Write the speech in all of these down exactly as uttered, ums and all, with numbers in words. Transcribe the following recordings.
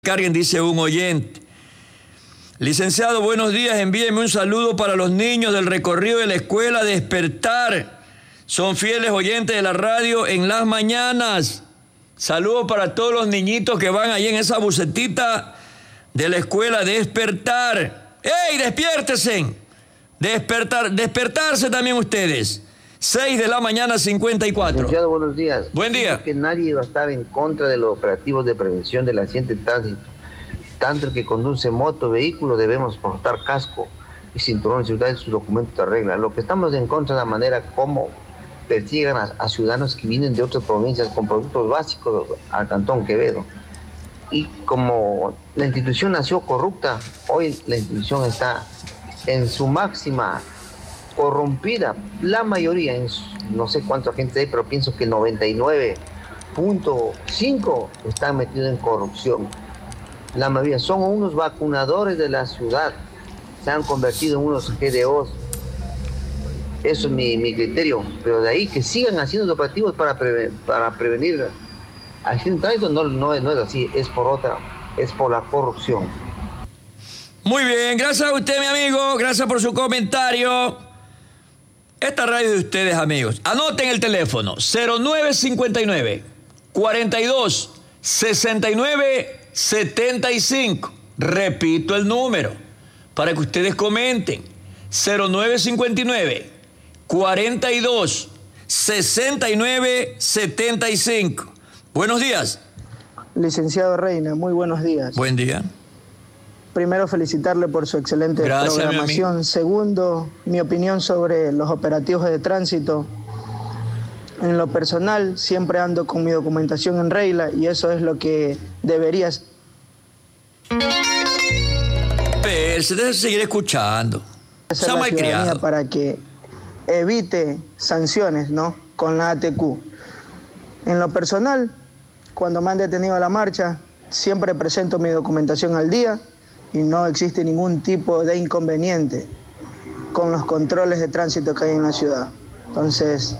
Carguen, dice un oyente. Licenciado, buenos días. Envíeme un saludo para los niños del recorrido de la escuela Despertar. Son fieles oyentes de la radio en las mañanas. Saludos para todos los niñitos que van ahí en esa bucetita de la escuela Despertar. ¡Ey, despiértese! Despertar, despertarse también ustedes. seis de la mañana, cincuenta y cuatro. Licenciado, buenos días. Buen día. Creo que nadie va a estar en contra de los operativos de prevención del accidente de tránsito. Tanto el que conduce moto, vehículo, debemos portar casco y cinturón de seguridad y sus documentos de regla. Lo que estamos en contra de la manera como persigan a, a ciudadanos que vienen de otras provincias con productos básicos al Cantón Quevedo. Y como la institución nació corrupta, hoy la institución está en su máxima corrompida, la mayoría, en, no sé cuánta gente hay, pero pienso que el noventa y nueve punto cinco están metidos en corrupción. La mayoría son unos vacunadores de la ciudad, se han convertido en unos G D Os. Eso es mi, mi criterio, pero de ahí que sigan haciendo los operativos para, preve, para prevenir accidentes de tránsito, no, no, no es así, es por otra, es por la corrupción. Muy bien, gracias a usted, mi amigo, gracias por su comentario. Esta radio de ustedes, amigos. Anoten el teléfono cero nueve cincuenta y nueve, cuarenta y dos, sesenta y nueve, setenta y cinco. Repito el número para que ustedes comenten. cero nueve cincuenta y nueve, cuarenta y dos, sesenta y nueve, setenta y cinco. Buenos días. Licenciado Reina, muy buenos días. Buen día. Primero, felicitarle por su excelente Gracias, programación. Segundo, mi opinión sobre los operativos de tránsito. En lo personal, siempre ando con mi documentación en regla y eso es lo que deberías. Pero se debe seguir escuchando. Hacer la ciudadanía para que evite sanciones, ¿no? Con la A T Q. En lo personal, cuando me han detenido a la marcha, siempre presento mi documentación al día y no existe ningún tipo de inconveniente con los controles de tránsito que hay en la ciudad. Entonces,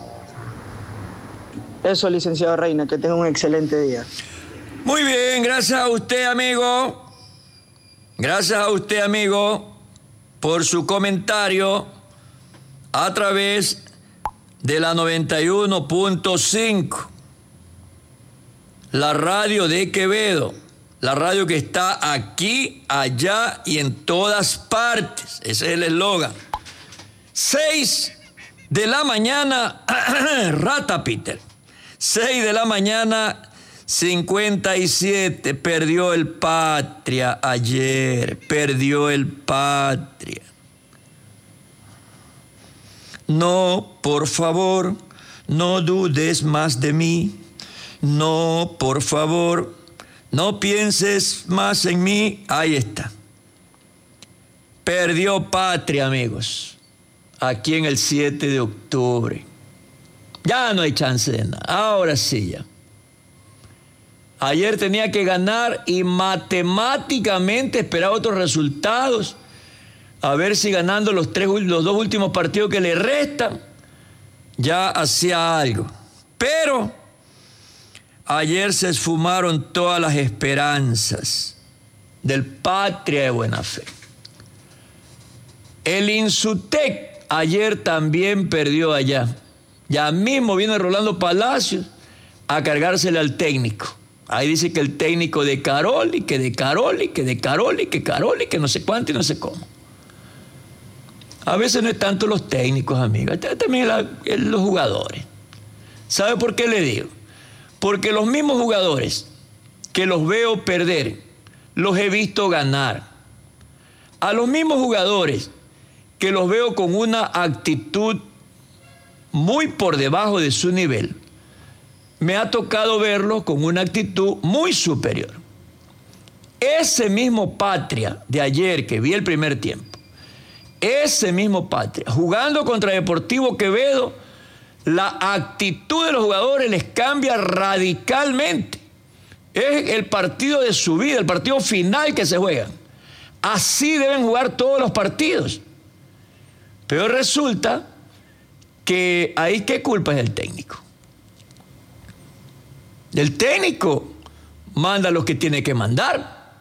eso, licenciado Reina, que tenga un excelente día. Muy bien, gracias a usted, amigo. Gracias a usted, amigo, por su comentario a través de la noventa y uno punto cinco, la radio de Quevedo. La radio que está aquí, allá y en todas partes. Ese es el eslogan. Seis de la mañana, rata Peter. Seis de la mañana, cincuenta y siete. Perdió el Patria ayer. Perdió el Patria. No, por favor, no dudes más de mí. No, por favor, no pienses más en mí. Ahí está. Perdió Patria, amigos. Aquí en el siete de octubre. Ya no hay chance de nada. Ahora sí ya. Ayer tenía que ganar y matemáticamente esperar otros resultados. A ver si ganando los, tres, los dos últimos partidos que le restan, ya hacía algo. Pero ayer se esfumaron todas las esperanzas del Patria de buena fe. El Insutec ayer también perdió allá. Ya mismo viene Rolando Palacios a cargársele al técnico. Ahí dice que el técnico de Caroli, que de Caroli, que de Caroli, que Caroli, que no sé cuánto y no sé cómo. A veces no es tanto los técnicos, amigos, también la, los jugadores. ¿Sabe por qué le digo? Porque los mismos jugadores que los veo perder, los he visto ganar. A los mismos jugadores que los veo con una actitud muy por debajo de su nivel, me ha tocado verlos con una actitud muy superior. Ese mismo Patria de ayer que vi el primer tiempo, ese mismo Patria, jugando contra Deportivo Quevedo, la actitud de los jugadores les cambia radicalmente. Es el partido de su vida, el partido final que se juega. Así deben jugar todos los partidos. Pero resulta que ahí ¿qué culpa es del técnico? El técnico manda a los que tiene que mandar.